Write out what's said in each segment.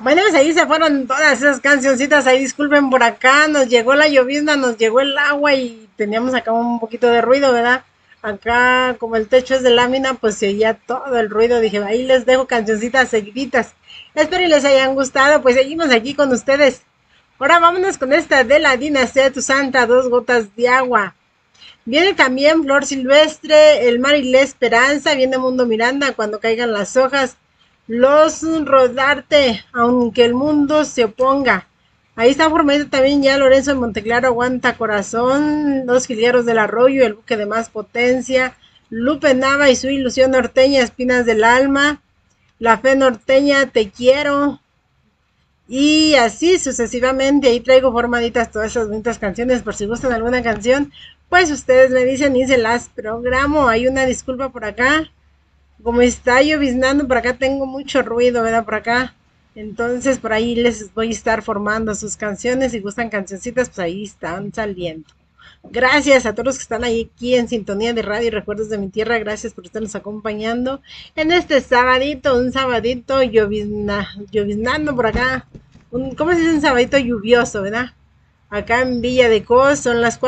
Bueno, pues ahí se fueron todas esas cancioncitas. Ahí disculpen por acá. Nos llegó la llovizna, nos llegó el agua y teníamos acá un poquito de ruido, ¿verdad? Acá, como el techo es de lámina, pues se oía todo el ruido. Dije, ahí les dejo cancioncitas seguiditas. Espero y les hayan gustado. Pues seguimos aquí con ustedes. Ahora vámonos con esta de la dinastía Tu Santa, Dos Gotas de Agua. Viene también Flor Silvestre, El Mar y la Esperanza. Viene Mundo Miranda, Cuando caigan las hojas. Los Rodarte, Aunque el mundo se oponga. Ahí está formando también ya Lorenzo de Monteclaro, Aguanta Corazón. Los Jilgueros del Arroyo, El buque de más potencia. Lupe Nava y su ilusión norteña, Espinas del alma. La fe norteña, Te quiero. Y así sucesivamente. Ahí traigo formaditas todas esas bonitas canciones. Por si gustan alguna canción, pues ustedes me dicen y se las programo. Hay una disculpa por acá. Como está lloviznando, por acá tengo mucho ruido, ¿verdad? Por acá. Entonces, por ahí les voy a estar formando sus canciones. Si gustan cancioncitas, pues ahí están saliendo. Gracias a todos los que están ahí aquí en sintonía de Radio y Recuerdos de mi Tierra. Gracias por estarnos acompañando en este sabadito, un sabadito lloviznando por acá. ¿Cómo se dice? Un sabadito lluvioso, ¿verdad? Acá en Villa de Cos son las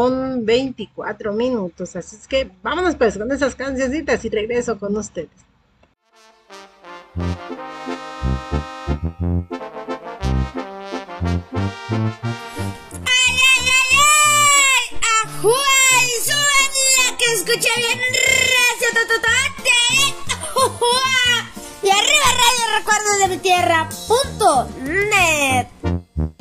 4:24. Así es que vámonos pues con esas cancioncitas y regreso con ustedes. ¡Ay, ay, ay, ay! ¡Ajuay! ¡Súbanla que escuché bien recio, tototote! ¡Ajua! Y arriba Radio Recuerdos de mi Tierra .net.